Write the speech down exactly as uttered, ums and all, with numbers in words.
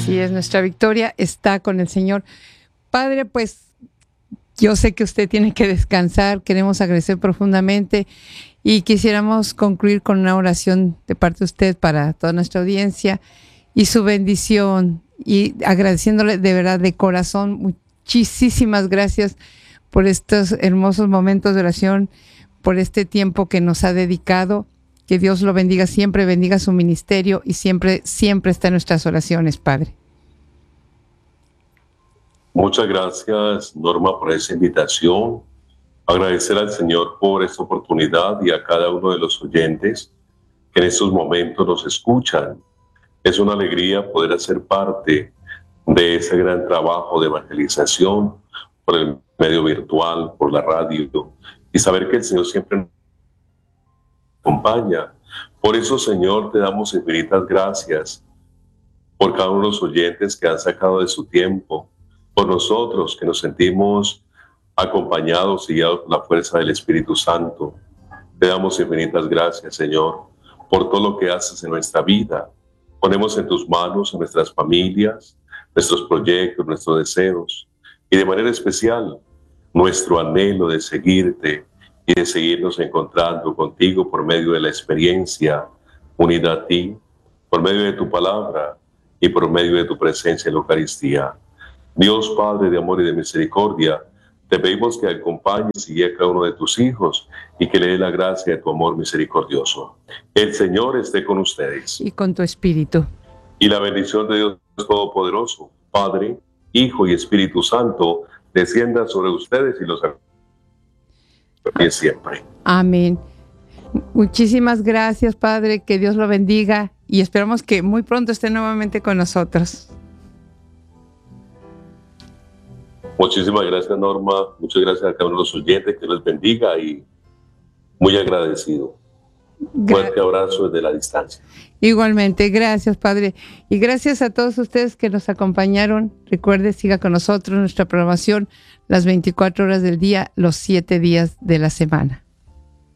Así es, nuestra victoria está con el Señor. Padre, pues yo sé que usted tiene que descansar, queremos agradecer profundamente y quisiéramos concluir con una oración de parte de usted para toda nuestra audiencia y su bendición, y agradeciéndole de verdad de corazón, muchísimas gracias por estos hermosos momentos de oración, por este tiempo que nos ha dedicado. Que Dios lo bendiga siempre, bendiga su ministerio y siempre, siempre está en nuestras oraciones, Padre. Muchas gracias, Norma, por esa invitación. Agradecer al Señor por esta oportunidad y a cada uno de los oyentes que en estos momentos nos escuchan. Es una alegría poder hacer parte de ese gran trabajo de evangelización por el medio virtual, por la radio, y saber que el Señor siempre nos acompaña. Por eso, Señor, te damos infinitas gracias por cada uno de los oyentes que han sacado de su tiempo, por nosotros que nos sentimos acompañados y guiados por la fuerza del Espíritu Santo. Te damos infinitas gracias, Señor, por todo lo que haces en nuestra vida. Ponemos en tus manos a nuestras familias, nuestros proyectos, nuestros deseos, y de manera especial nuestro anhelo de seguirte y de seguirnos encontrando contigo por medio de la experiencia unida a ti, por medio de tu palabra y por medio de tu presencia en la Eucaristía. Dios Padre de amor y de misericordia, te pedimos que acompañes y guíes a cada uno de tus hijos y que le dé la gracia de tu amor misericordioso. El Señor esté con ustedes. Y con tu espíritu. Y la bendición de Dios Todopoderoso, Padre, Hijo y Espíritu Santo, descienda sobre ustedes y los acompañe siempre. Amén. Muchísimas gracias, Padre, que Dios lo bendiga y esperamos que muy pronto esté nuevamente con nosotros. Muchísimas gracias, Norma. Muchas gracias a cada uno de los oyentes. Que los bendiga y muy agradecido. Gra- Fuerte abrazo desde la distancia. Igualmente, gracias, Padre. Y gracias a todos ustedes que nos acompañaron. Recuerde, siga con nosotros nuestra programación las veinticuatro horas del día, los siete días de la semana.